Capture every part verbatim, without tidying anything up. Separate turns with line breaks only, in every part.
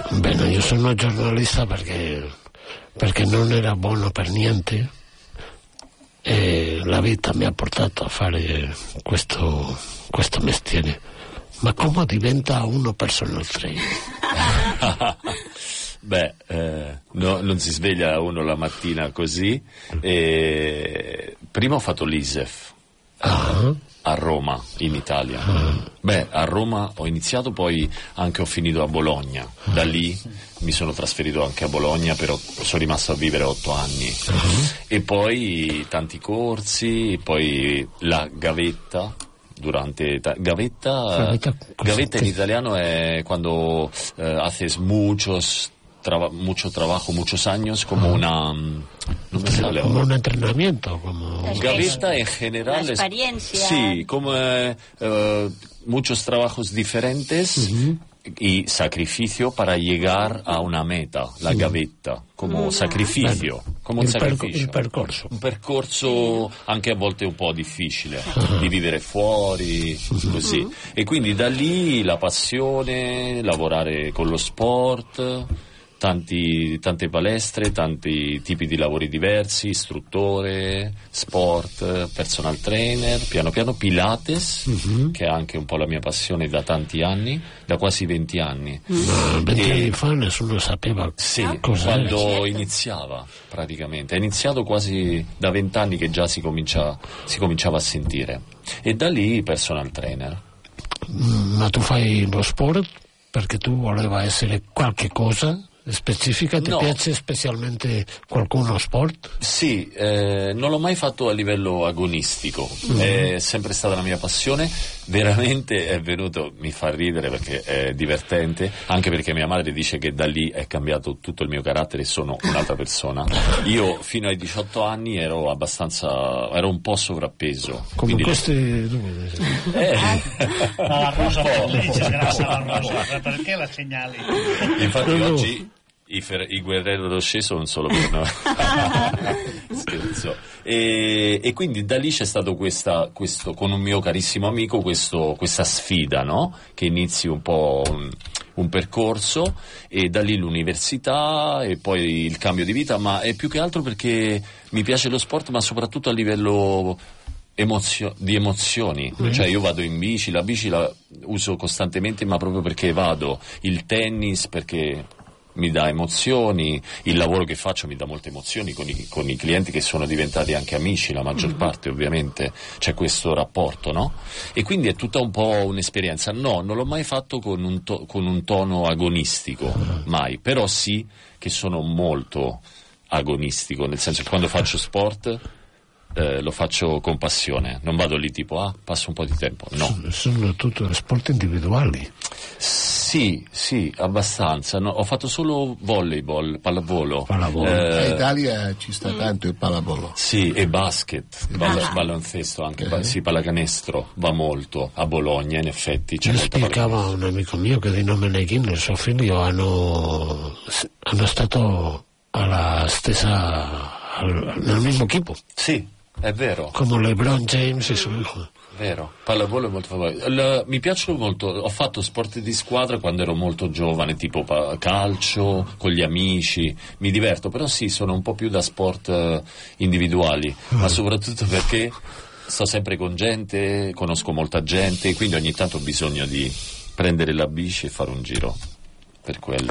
Bene, io sono giornalista perché, perché non era buono per niente e la vita mi ha portato a fare questo, questo mestiere. Ma come diventa uno personal trainer?
Beh, eh, no, non si sveglia uno la mattina così. E prima ho fatto l'I S E F
Ah.
a Roma, in Italia.
Ah.
Beh, a Roma ho iniziato, poi anche ho finito a Bologna. Da lì mi sono trasferito anche a Bologna, però sono rimasto a vivere otto anni.
Uh-huh.
E poi tanti corsi, poi la gavetta. Durante ta- gavetta,
Gavetta,
gavetta in italiano è quando eh, haces muchos traba- mucho trabajo, muchos años, como una no me sale
Como
ahora.
un entrenamiento, como...
Gavetta en general
La
es,
experiencia.
sí, como eh, eh, muchos trabajos diferentes
Uh-huh.
y sacrificio para llegar a una meta, la gavetta, como
Mm.
sacrificio, come un
il, perco-
sacrificio.
il percorso.
Un percorso anche a volte un po' difficile, di vivere fuori, così. E quindi da lì la passione, lavorare con lo sport, tanti, tante palestre, tanti tipi di lavori diversi, istruttore, sport, personal trainer, piano piano Pilates,
Mhm.
che è anche un po' la mia passione da tanti anni, da quasi venti anni.
Ma vent'anni
E-
fa nessuno sapeva
Sì,
cos'era.
quando
Certo.
iniziava praticamente, è iniziato quasi da vent'anni che già si, comincia, si cominciava a sentire, e da lì personal trainer.
Mm, Ma tu fai lo sport perché tu voleva essere qualche cosa specifica? Ti
No.
piace specialmente qualcuno sport?
Sì, eh, non l'ho mai fatto a livello agonistico, è sempre stata la mia passione, veramente è venuto, mi fa ridere perché è divertente, anche perché mia madre dice che da lì è cambiato tutto il mio carattere e sono un'altra persona. Io fino ai diciotto anni ero abbastanza, ero un po' sovrappeso.
Come
quindi-
questi due.
Eh,
Ma la rosa
un po',
per lei
un
c'è
po',
grassa la
un po'.
rosa, perché la segnali?
Infatti
No, no.
oggi i, fer- i Guerrero Rocher sono solo per noi. Scherzo. E, e quindi da lì c'è stato questa, questo, con un mio carissimo amico, questo, questa sfida, no? Che inizi un po' un, un percorso, e da lì l'università e poi il cambio di vita, ma è più che altro perché mi piace lo sport, ma soprattutto a livello emozio- di emozioni. Cioè io vado in bici, la bici la uso costantemente, ma proprio perché vado, il tennis perché mi dà emozioni, il lavoro che faccio mi dà molte emozioni con i, con i clienti che sono diventati anche amici, la maggior parte ovviamente c'è questo rapporto, no? E quindi è tutta un po' un'esperienza. No, non l'ho mai fatto con un, to- con un tono agonistico, mai, però sì che sono molto agonistico, nel senso che quando faccio sport eh, lo faccio con passione, non vado lì tipo ah, passo un po' di tempo, no.
Sono tutti sport individuali.
Sì, sì, abbastanza. No, ho fatto solo volleyball, pallavolo.
Pallavolo.
Eh,
In Italia ci sta tanto il pallavolo.
Sì, e basket, ball-
Ah.
balloncesto anche, ba- sì, pallacanestro va molto. A Bologna in effetti c'è
Mi
molta
spiegava
pallacanestro.
un amico mio che di nome Neghin e il suo figlio hanno, hanno stato alla stessa, al- nel mismo equipo,
Sì, è vero.
come LeBron James e suo hijo.
Vero, pallavolo è molto favorevole. Il- mi piacciono molto, ho fatto sport di squadra quando ero molto giovane, tipo pa- calcio, con gli amici, mi diverto, però sì, sono un po' più da sport eh, individuali, ma soprattutto perché sto sempre con gente, conosco molta gente, quindi ogni tanto ho bisogno di prendere la bici e fare un giro, per quello.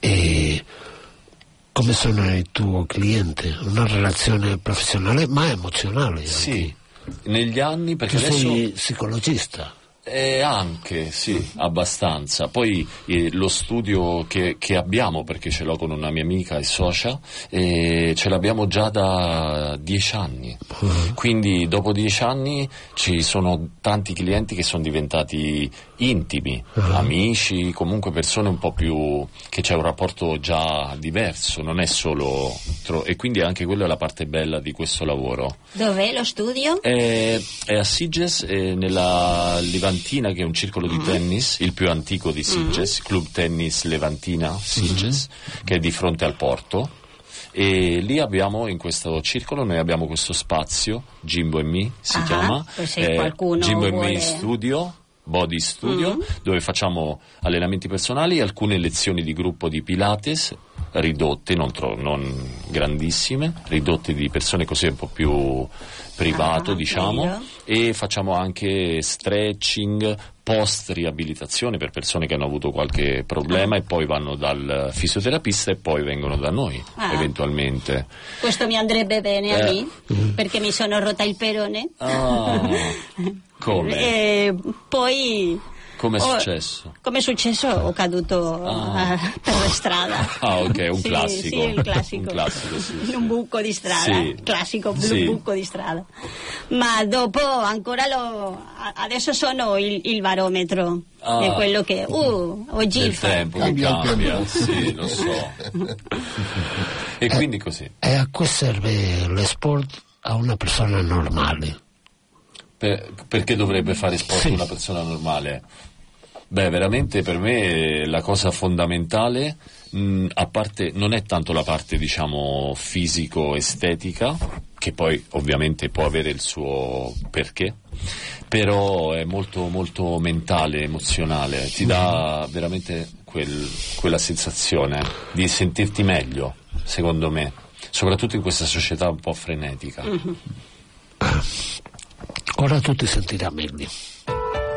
E come sono il tuo cliente? Una relazione professionale ma emozionale anche.
Sì, negli anni, perché
Che
adesso...
sei psicologista.
Eh, anche, sì, abbastanza. Poi eh, lo studio che, che abbiamo, perché ce l'ho con una mia amica e socia, eh, ce l'abbiamo già da dieci anni. Quindi dopo dieci anni ci sono tanti clienti che sono diventati intimi, amici, comunque persone un po' più, che c'è un rapporto già diverso, non è solo tro- e quindi anche quella è la parte bella di questo lavoro.
Dov'è lo studio?
È, è a Sitges, è nella Levantina, che è un circolo di tennis, il più antico di Sitges, Club Tennis Levantina Sitges, che è di fronte al porto. E lì abbiamo, in questo circolo, noi abbiamo questo spazio, Jimbo e Me si
Ah,
chiama,
per se qualcuno
Jimbo e
vuole-
Me Studio, Body Studio, mm. dove facciamo allenamenti personali e alcune lezioni di gruppo di Pilates ridotte, non, tro- non grandissime, ridotte di persone così un po' più privato, ah, diciamo, meglio. E facciamo anche stretching post riabilitazione per persone che hanno avuto qualche problema ah. e poi vanno dal fisioterapista e poi vengono da noi ah. eventualmente.
Questo mi andrebbe bene eh. a me, perché mi sono rotta il perone.
Ah. Come?
E poi
come è successo?
Come è successo? Ho caduto ah. uh, per la strada.
Ah, ok, un
sì,
classico.
Sì, un classico.
un classico sì,
in un buco di strada,
sì.
classico,
sì.
un buco di strada. Ma dopo ancora lo adesso sono il, il barometro ah. di quello che uh, oggi
il
fa.
tempo che cambia, sì, lo so. E quindi così.
E a cui serve lo sport a una persona normale?
Per, perché dovrebbe fare sport sì. una persona normale? Beh, veramente per me la cosa fondamentale, mh, a parte, non è tanto la parte, diciamo, fisico-estetica, che poi ovviamente può avere il suo perché, però è molto molto mentale, emozionale, ti dà veramente quel, quella sensazione di sentirti meglio, secondo me, soprattutto in questa società un po' frenetica.
Mm-hmm.
Ora tu ti sentirai meglio.